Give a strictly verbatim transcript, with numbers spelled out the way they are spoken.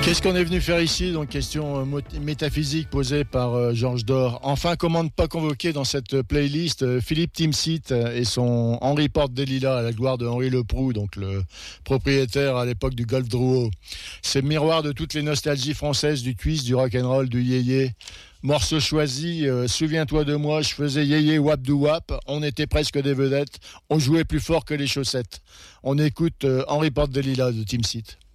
Qu'est-ce qu'on est venu faire ici? Donc, question euh, métaphysique posée par euh, Georges Dor. Enfin, comment ne pas convoquer dans cette playlist euh, Philippe Timsit et son Henri Porte des Lilas, à la gloire de Henri Leproux, donc le propriétaire à l'époque du Golf Drouot. C'est le miroir de toutes les nostalgies françaises, du twist, du rock'n'roll, du yéyé. Morceau choisi, euh, souviens-toi de moi, je faisais yéyé wap dou wap, on était presque des vedettes, on jouait plus fort que les chaussettes. On écoute euh, Henri Porte des Lilas de Timsit.